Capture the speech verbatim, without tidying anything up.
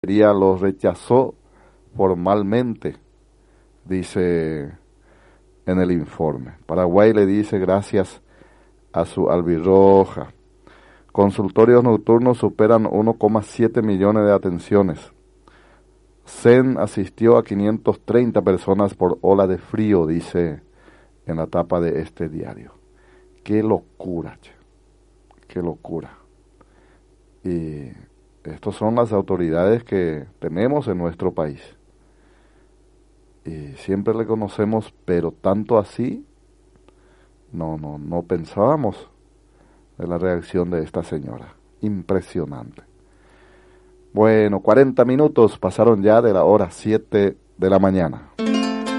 lo rechazó formalmente, dice en el informe. Paraguay le dice gracias a su albirroja. Consultorios nocturnos superan uno coma siete millones de atenciones. C E N asistió a quinientas treinta personas por ola de frío, dice en la tapa de este diario. Qué locura, che. Qué locura. Y estas son las autoridades que tenemos en nuestro país. Y siempre le conocemos, pero tanto así, no, no, no pensábamos de la reacción de esta señora. Impresionante. Bueno, cuarenta minutos pasaron ya de la hora siete de la mañana.